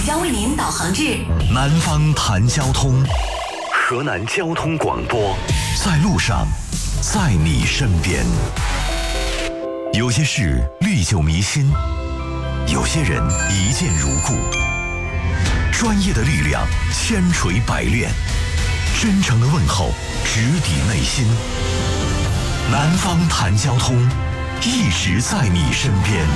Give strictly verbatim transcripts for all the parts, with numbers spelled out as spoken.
将为您导航至南方谈交通，河南交通广播，在路上，在你身边。有些事历久弥新，有些人一见如故。专业的力量千锤百炼，真诚的问候直抵内心。南方谈交通，一直在你身边。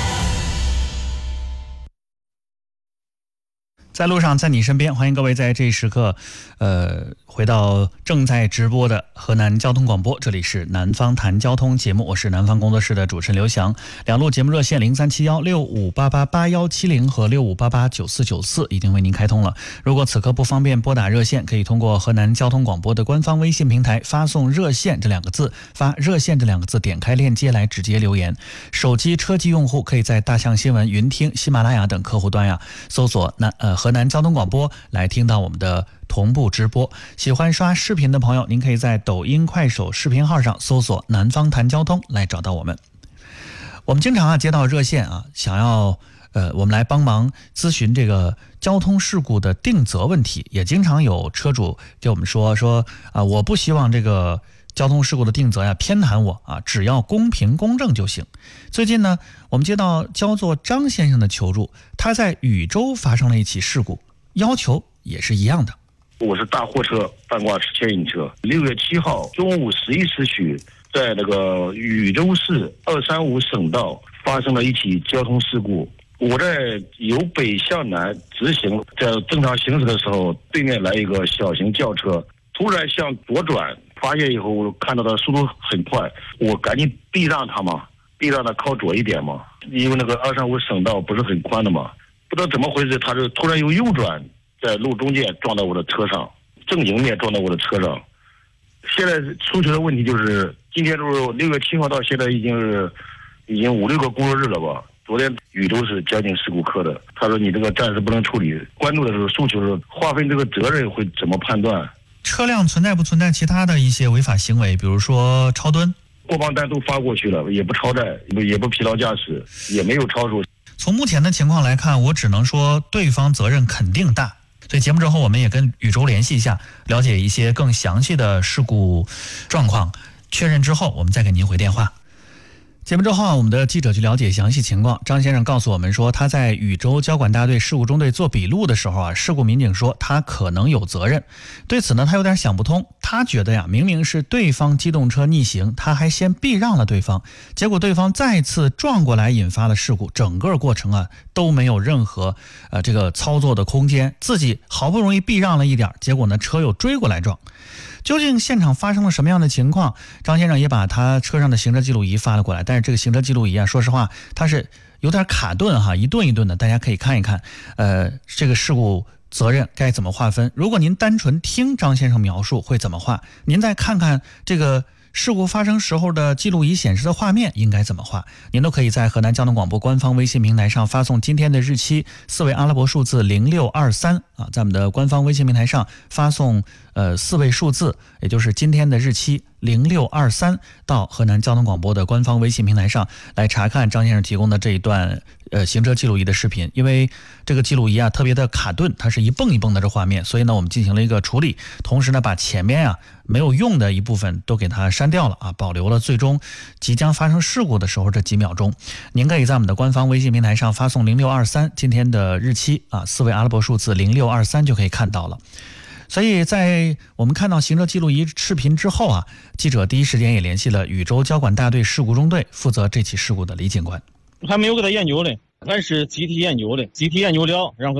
在路上，在你身边，欢迎各位在这一时刻，呃，回到正在直播的河南交通广播，这里是南方谈交通节目，我是南方工作室的主持人刘翔。两路节目热线零三七幺六五八八八幺七零和六五八八九四九四已经为您开通了。如果此刻不方便拨打热线，可以通过河南交通广播的官方微信平台发送热线这两个字，发热线这两个字，点开链接来直接留言。手机车机用户可以在大象新闻、云听、喜马拉雅等客户端呀搜索南呃河南交通广播来听到我们的同步直播。喜欢刷视频的朋友，您可以在抖音、快手视频号上搜索南方谈交通来找到我们。我们经常啊接到热线啊，想要呃我们来帮忙咨询这个交通事故的定责问题，也经常有车主给我们说说啊，我不希望这个交通事故的定责呀偏袒我啊，只要公平公正就行。最近呢，我们接到叫做张先生的求助，他在禹州发生了一起事故，要求也是一样的。 我是大货车半挂牵引车，六月七号中午十一时许，在那个禹州市二三五省道发生了一起交通事故。我在由北向南直行，在正常行驶的时候，对面来一个小型轿车，突然向左转，发现以后看到的速度很快，我赶紧避让他嘛，避让他靠左一点嘛，因为那个二三五省道不是很宽的嘛，不知道怎么回事，他就突然又右转，在路中间撞到我的车上，正迎面撞到我的车上。现在出现的问题就是，今天就是六月七号到现在已经是已经五六个工作日了吧。昨天禹州是交警事故科的，他说你这个暂时不能处理，关注的时候诉求是划分这个责任会怎么判断？ 车辆存在不存在其他的一些违法行为，比如说超吨？ 过磅单都发过去了，也不超载，也不疲劳驾驶，也没有超速。 从目前的情况来看，我只能说对方责任肯定大。所以节目之后我们也跟禹州联系一下，了解一些更详细的事故状况，确认之后我们再给您回电话。节目之后啊，我们的记者去了解详细情况。张先生告诉我们说，他在禹州交管大队事故中队做笔录的时候啊，事故民警说他可能有责任。对此呢，他有点想不通。他觉得呀，明明是对方机动车逆行，他还先避让了对方，结果对方再次撞过来，引发了事故。整个过程啊都没有任何呃这个操作的空间，自己好不容易避让了一点，结果呢车又追过来撞。究竟现场发生了什么样的情况？张先生也把他车上的行车记录仪发了过来，但是这个行车记录仪啊，说实话，它是有点卡顿哈，一顿一顿的，大家可以看一看。呃，这个事故责任该怎么划分？如果您单纯听张先生描述会怎么划？您再看看这个事故发生时候的记录仪显示的画面应该怎么划？您都可以在河南交通广播官方微信平台上发送今天的日期四位阿拉伯数字零六二三啊，在我们的官方微信平台上发送呃四位数字，也就是今天的日期零六二三到河南交通广播的官方微信平台上来查看张先生提供的这一段呃行车记录仪的视频。因为这个记录仪啊特别的卡顿，它是一蹦一蹦的这画面，所以呢我们进行了一个处理，同时呢把前面啊没有用的一部分都给它删掉了啊，保留了最终即将发生事故的时候这几秒钟。您可以在我们的官方微信平台上发送零六二三今天的日期啊，四位阿拉伯数字零六二三就可以看到了。所以在我们看到行车记录仪视频之后啊，记者第一时间也联系了禹州交管大队事故中队负责这起事故的李警官。 还没有给他研究嘞，俺是集体研究的，集体研究了，然后